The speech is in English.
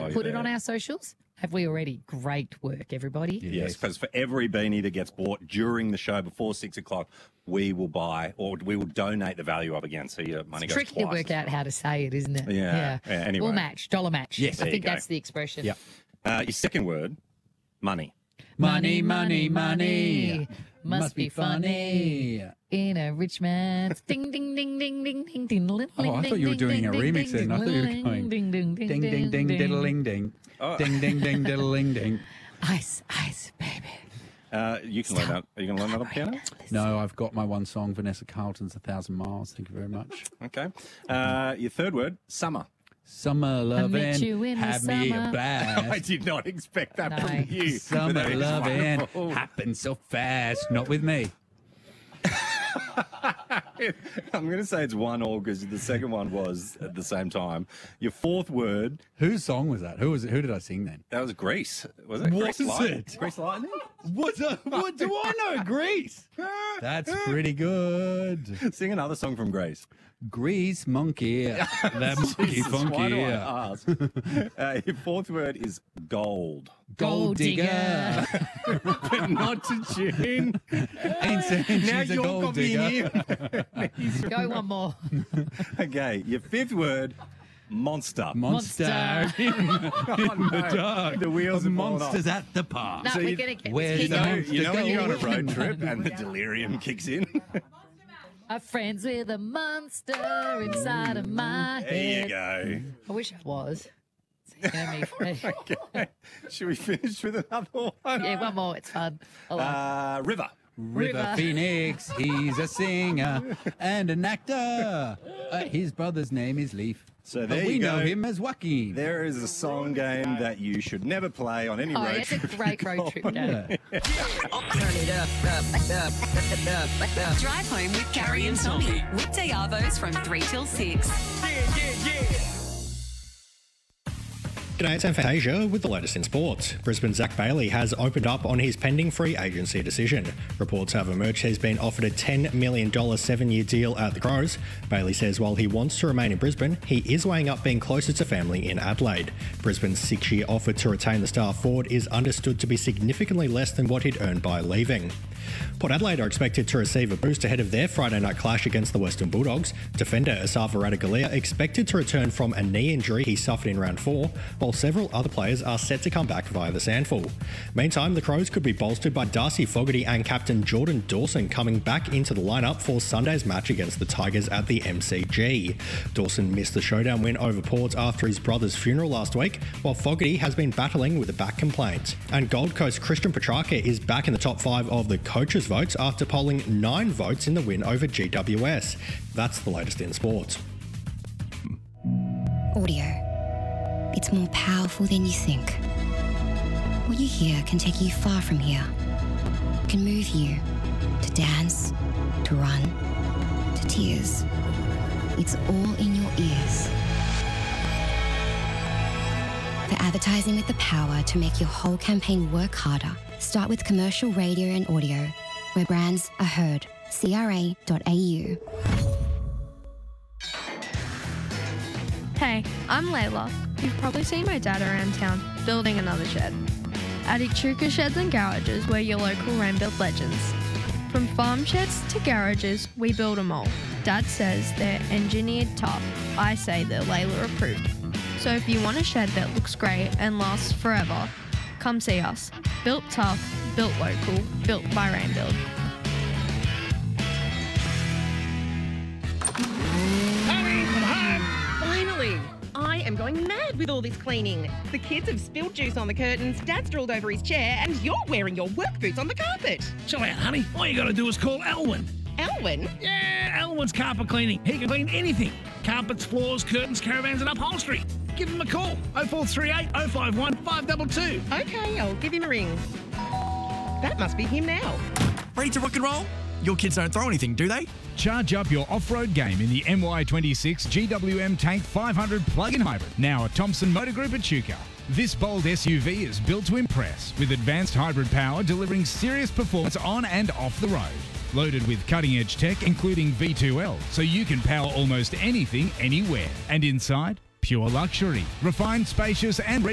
put it on our socials? Have we already? Great work, everybody. Yes, because for every beanie that gets bought during the show before 6 o'clock, we will buy or we will donate the value of again. So your money It's goes tricky to work out how to say it, isn't it? Yeah. Anyway. We'll match, dollar match. Yes. I There think you go. that's the expression. Yeah. Your second word, money. Money, money, money. Must be funny. In a rich man's ding ding ding ding ding ding ding. Oh, I thought you were doing a remix then. I thought you were going ding ding ding ding, ding, ding, diddling, ding. Ding, ding, ding, diddling, ding. Ice, ice, baby. You can learn that. Are you going to learn that on piano? No, I've got my one song, Vanessa Carlton's 1,000 Miles. Thank you very much. Okay. Your third word, summer. Summer met you loving, in the have me a summer. I blast. did not expect that No. from you. but Summer that is loving wonderful. happens so fast. Not with me. I'm going to say it's 1-1 because the second one was at the same time. Your fourth word, Whose song was that? Who was it? Who did I sing then? that was Grease. Was it? Was Grease Lightning? it? Grease Lightning? What do I know? Grease. That's pretty good. Sing another song from Grease. Grease monkey. That monkey Jesus, why funky. do I ask? Your fourth word is gold. Gold digger. But not to tune. Ain't saying Now she's a you're gold copying digger. him. Go one more. Okay, your fifth word, monster. Monster. in the dark. The wheels of have fallen off. monsters at the park. No, So we're you- going to get Where's this the kick monster You know when you're on a going? road trip and the delirium kicks in? I'm friends with a monster inside of my There you head. go. I wish I was. Singing me free. Okay. Should we finish with another one? Yeah, one more. It's fun. I like it. River. River Phoenix, he's a singer and an actor. His brother's name is Leaf. So but there we you know go. him as Joaquin. There is a song game that you should never play on any Oh, road it's a trip. great road trip game. Drive home with Carrie and Tommy. Weekday arvos from 3 till 6. G'day, it's Fantasia with the latest in sports. Brisbane's Zach Bailey has opened up on his pending free agency decision. Reports have emerged he's been offered a $10 million 7-year deal at the Crows. Bailey says while he wants to remain in Brisbane, he is weighing up being closer to family in Adelaide. Brisbane's 6-year offer to retain the star forward is understood to be significantly less than what he'd earned by leaving. Port Adelaide are expected to receive a boost ahead of their Friday night clash against the Western Bulldogs. Defender Asava Radaglia expected to return from a knee injury he suffered in round 4, while several other players are set to come back via the Sandful. Meantime, the Crows could be bolstered by Darcy Fogarty and captain Jordan Dawson coming back into the lineup for Sunday's match against the Tigers at the MCG. Dawson missed the showdown win over Port after his brother's funeral last week, while Fogarty has been battling with a back complaint. And Gold Coast Christian Petrarca is back in the top 5 of the coaches' votes after polling 9 votes in the win over GWS. That's the latest in sport. Audio. It's more powerful than you think. What you hear can take you far from here. Can move you to dance, to run, to tears. It's all in your ears. For advertising with the power to make your whole campaign work harder, start with commercial radio and audio, where brands are heard. CRA.au. Hey, I'm Layla. You've probably seen my dad around town building another shed. At Echuca Sheds and Garages, we're your local Rainbuild legends. From farm sheds to garages, we build them all. Dad says they're engineered tough. I say they're Layla approved. So if you want a shed that looks great and lasts forever, come see us. Built tough, built local, built by Rainbuild. Finally! I am going mad with all this cleaning. The kids have spilled juice on the curtains, Dad's drooled over his chair, and you're wearing your work boots on the carpet. Chill out, honey. All you gotta do is call Elwyn. Elwyn? Yeah, Elwyn's carpet cleaning. He can clean anything. Carpets, floors, curtains, caravans and upholstery. Give him a call. 0438 051 522. Okay, I'll give him a ring. That must be him now. Ready to rock and roll? Your kids don't throw anything, do they? Charge up your off-road game in the MY26 GWM Tank 500 plug-in hybrid, now at Thompson Motor Group at Chuka. This bold SUV is built to impress, with advanced hybrid power delivering serious performance on and off the road. Loaded with cutting-edge tech, including V2L, so you can power almost anything, anywhere. And inside, pure luxury, refined, spacious and ready